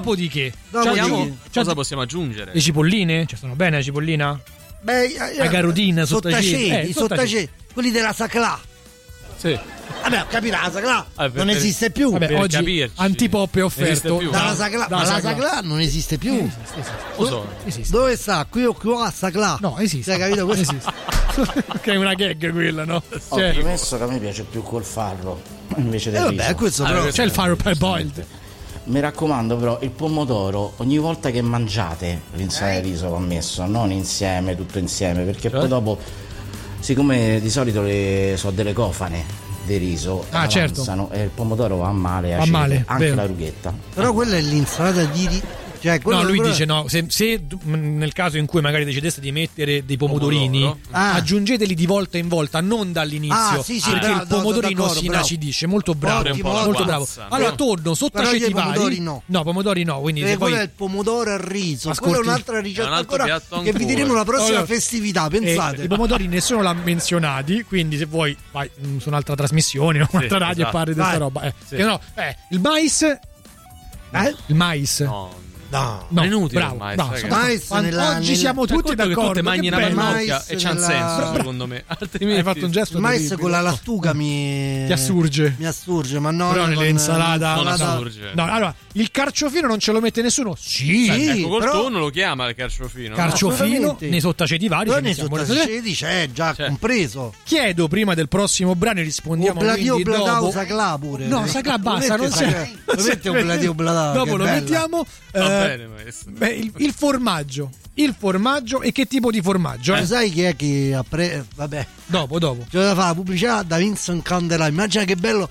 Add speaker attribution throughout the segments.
Speaker 1: Dopodiché,
Speaker 2: cosa possiamo aggiungere?
Speaker 1: le cipolline? Ci stanno bene la cipollina? La carotina,
Speaker 3: sottaceti, quelli della Saclà.
Speaker 1: Sì.
Speaker 3: Vabbè, capirà, la Saclà non esiste più.
Speaker 1: Vabbè,
Speaker 2: per
Speaker 1: oggi
Speaker 2: capirci.
Speaker 1: Antipop è offerto
Speaker 3: Dalla Saclà, ma la Saclà non esiste più.
Speaker 1: Esiste.
Speaker 3: Dove sta? Qui o qua Saclà?
Speaker 1: No, esiste.
Speaker 3: Hai capito?
Speaker 1: Esiste. Che è una gag quella, no?
Speaker 4: Ho premesso che a me piace più col farro invece del riso.
Speaker 3: Vabbè, questo però.
Speaker 1: C'è il farro parboiled.
Speaker 4: Mi raccomando però, il pomodoro ogni volta che mangiate l'insalata di riso va messo, non insieme, tutto insieme, perché poi dopo, siccome di solito sono delle cofane di riso, avanzano, e il pomodoro va male, anche
Speaker 1: vero.
Speaker 4: la rughetta.
Speaker 3: Però quella è l'insalata di
Speaker 1: no, lui dice no, se nel caso in cui magari decideste di mettere dei pomodorini, aggiungeteli di volta in volta, non dall'inizio, perché il pomodorino si inacidisce. Molto bravo, molto bravo. Allora torno, sottaceti vari. Pomodori no, quindi
Speaker 3: quello
Speaker 1: poi
Speaker 3: è il pomodoro al riso.
Speaker 1: Ascolti,
Speaker 3: quella è un'altra ricetta ancora che vi diremo la prossima festività, pensate.
Speaker 1: I pomodori nessuno l'ha menzionati, quindi se vuoi vai su un'altra trasmissione o un'altra radio e parli di questa roba. Il mais il mais
Speaker 2: No, è inutile.
Speaker 3: Mais
Speaker 1: oggi siamo tutti d'accordo.
Speaker 2: Te mangi una pannocchia e c'ha un senso, secondo me. Altrimenti
Speaker 1: hai fatto un gesto.
Speaker 3: Il mais con la lattuga ti
Speaker 1: assurge.
Speaker 3: Mi assurge, ma no.
Speaker 1: Però nelle insalate
Speaker 2: non assurge.
Speaker 1: No, allora il carciofino non ce lo mette nessuno? Sì.
Speaker 2: Ecco, col tonno lo chiama il carciofino.
Speaker 1: Carciofino nei sottaceti vari.
Speaker 3: Però nei sottaceti c'è già compreso.
Speaker 1: Chiedo prima del prossimo brano e rispondiamo quindi dopo.
Speaker 3: Saclà pure.
Speaker 1: No, Saclà basta, non c'è. Dopo lo mettiamo. Il formaggio. Il formaggio e che tipo di formaggio?
Speaker 3: Sai chi è che vabbè.
Speaker 1: Dopo.
Speaker 3: C'è da fare la pubblicità da Vincent Candelà. Immagina che bello.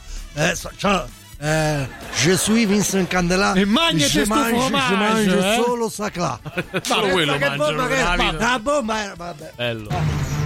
Speaker 3: Je suis Vincent Candelà.
Speaker 1: E mangia
Speaker 3: solo Saclà.
Speaker 2: Solo quello
Speaker 3: che
Speaker 2: mangiano.
Speaker 3: La bomba era vabbè.
Speaker 2: Bello.